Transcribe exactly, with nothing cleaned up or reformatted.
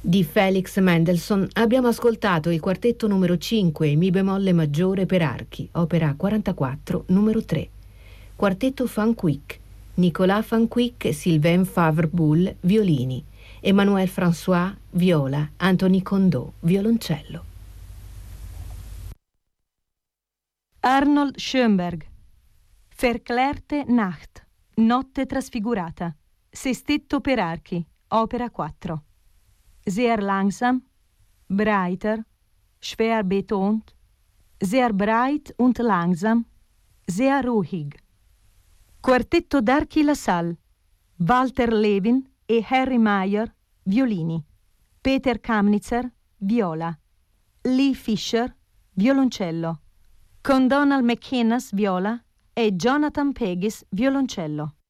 Di Felix Mendelssohn abbiamo ascoltato il quartetto numero cinque, Mi bemolle maggiore per archi, opera quarantaquattro, numero tre. Quartetto Van Quick, Nicolas Van Quick e Sylvain Favre-Bull, violini, Emmanuel François, viola, Anthony Condot, violoncello. Arnold Schoenberg, Verklärte Nacht, Notte trasfigurata, Sestetto per archi, opera quattro. Sehr langsam, breiter, schwer betont, sehr breit und langsam, sehr ruhig. Quartetto d'archi La Salle, Walter Levin e Harry Meyer, violini, Peter Kamnitzer, viola, Lee Fisher, violoncello, con Donald McInnes, viola, e Jonathan Pegis, violoncello.